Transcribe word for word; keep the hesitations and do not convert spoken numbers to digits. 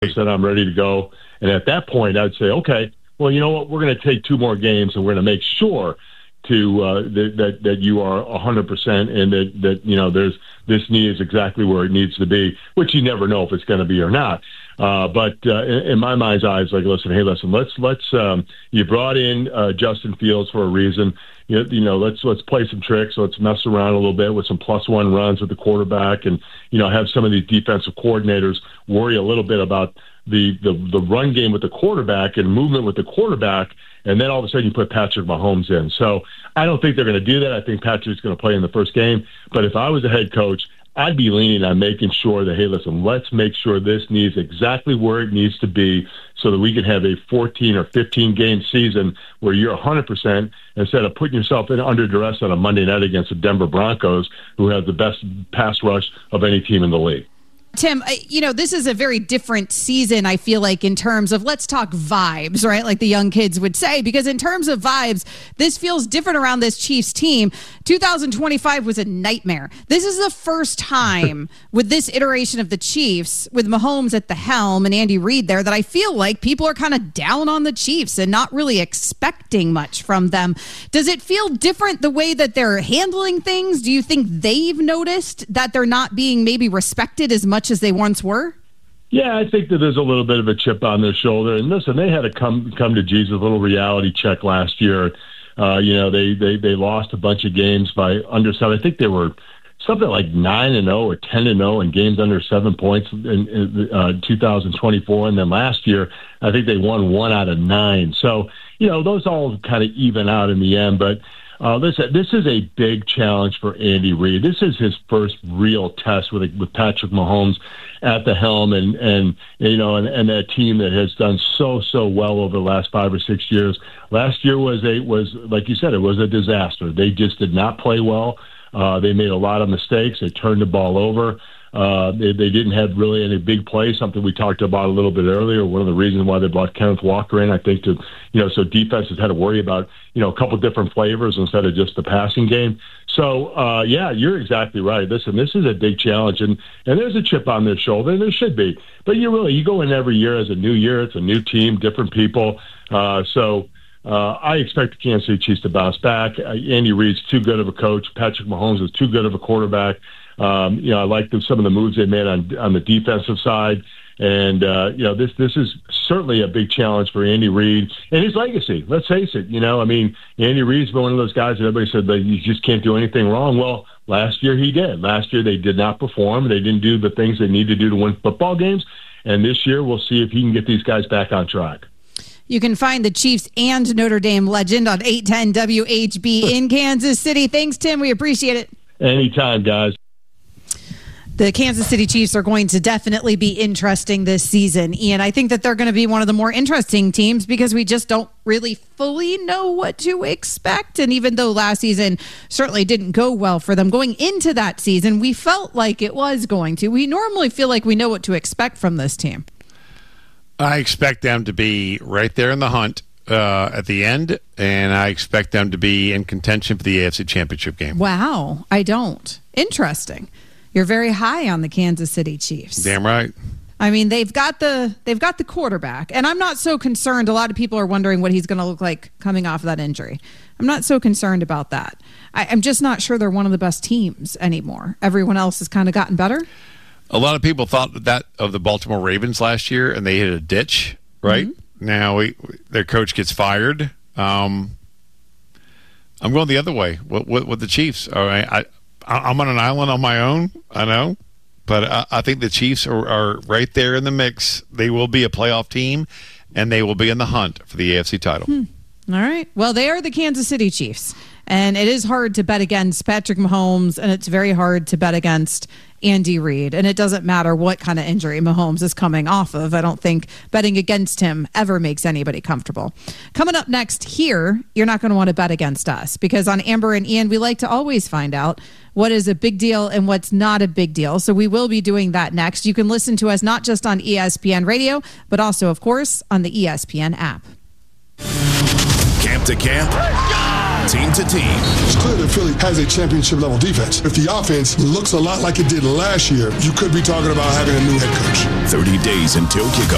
said I'm ready to go. And at that point, I'd say, okay, well, you know what? We're going to take two more games, and we're going to make sure to uh, that, that that you are one hundred percent, and that that you know there's this knee is exactly where it needs to be, which you never know if it's going to be or not. Uh, but uh, in, in my mind's eye, it's like, listen, hey, listen, let's let's um, you brought in uh, Justin Fields for a reason. You, you know, let's let's play some tricks. Let's mess around a little bit with some plus one runs with the quarterback, and you know, have some of these defensive coordinators worry a little bit about the the, the run game with the quarterback and movement with the quarterback. And then all of a sudden you put Patrick Mahomes in. So I don't think they're going to do that. I think Patrick's going to play in the first game. But if I was a head coach, I'd be leaning on making sure that, hey, listen, let's make sure this needs exactly where it needs to be so that we can have a fourteen or fifteen game season where you're one hundred percent instead of putting yourself in under duress on a Monday night against the Denver Broncos, who have the best pass rush of any team in the league. Tim, you know, this is a very different season, I feel like, in terms of let's talk vibes, right? Like the young kids would say, because in terms of vibes, this feels different around this Chiefs team. two thousand twenty-five was a nightmare. This is the first time with this iteration of the Chiefs, with Mahomes at the helm and Andy Reid there, that I feel like people are kind of down on the Chiefs and not really expecting much from them. Does it feel different the way that they're handling things? Do you think they've noticed that they're not being maybe respected as much as they once were? Yeah, I think that there's a little bit of a chip on their shoulder. And listen, they had a come come to Jesus, a little reality check last year. Uh, you know, they, they they lost a bunch of games by under seven. I think they were something like nine and zero or ten and zero in games under seven points in, in uh, two thousand twenty-four. And then last year, I think they won one out of nine. So you know, those all kind of even out in the end. But Uh, listen, this is a big challenge for Andy Reid. This is his first real test with with Patrick Mahomes at the helm, and and you know, and, and that team that has done so so well over the last five or six years. Last year was a was like you said, it was a disaster. They just did not play well. Uh, they made a lot of mistakes. They turned the ball over. Uh, they, they didn't have really any big plays, something we talked about a little bit earlier. One of the reasons why they brought Kenneth Walker in, I think, to, you know, so defenses had to worry about, you know, a couple different flavors instead of just the passing game. So, uh, yeah, you're exactly right. Listen, this is a big challenge, and, and there's a chip on their shoulder, and there should be. But you really, you go in every year as a new year. It's a new team, different people. Uh, so, Uh, I expect the Kansas City Chiefs to bounce back. Uh, Andy Reid's too good of a coach. Patrick Mahomes is too good of a quarterback. Um, you know, I like the, some of the moves they made on on the defensive side. And, uh, you know, this this is certainly a big challenge for Andy Reid and his legacy. Let's face it. You know, I mean, Andy Reid's been one of those guys that everybody said that you just can't do anything wrong. Well, last year he did. Last year they did not perform. They didn't do the things they need to do to win football games. And this year we'll see if he can get these guys back on track. You can find the Chiefs and Notre Dame legend on eight ten W H B in Kansas City. Thanks, Tim. We appreciate it. Anytime, guys. The Kansas City Chiefs are going to definitely be interesting this season, Ian. I think that they're going to be one of the more interesting teams because we just don't really fully know what to expect. And even though last season certainly didn't go well for them, going into that season, we felt like it was going to. We normally feel like we know what to expect from this team. I expect them to be right there in the hunt uh, at the end, and I expect them to be in contention for the A F C Championship game. Wow, I don't. Interesting. You're very high on the Kansas City Chiefs. Damn right. I mean, they've got the they've got the quarterback, and I'm not so concerned. A lot of people are wondering what he's going to look like coming off of that injury. I'm not so concerned about that. I, I'm just not sure they're one of the best teams anymore. Everyone else has kind of gotten better. A lot of people thought that of the Baltimore Ravens last year, and they hit a ditch, right? Mm-hmm. Now we, their coach gets fired. Um, I'm going the other way with, with, with the Chiefs. All right, I, I'm on an island on my own, I know, but I, I think the Chiefs are, are right there in the mix. They will be a playoff team, and they will be in the hunt for the A F C title. Hmm. All right. Well, they are the Kansas City Chiefs, and it is hard to bet against Patrick Mahomes, and it's very hard to bet against Andy Reid, and it doesn't matter what kind of injury Mahomes is coming off of. I don't think betting against him ever makes anybody comfortable. Coming up next here, you're not going to want to bet against us because on Amber and Ian, we like to always find out what is a big deal and what's not a big deal. So we will be doing that next. You can listen to us not just on E S P N Radio, but also, of course, on the E S P N app. Camp to camp, team to team. It's clear that Philly has a championship-level defense. If the offense looks a lot like it did last year, you could be talking about having a new head coach. thirty days until kickoff.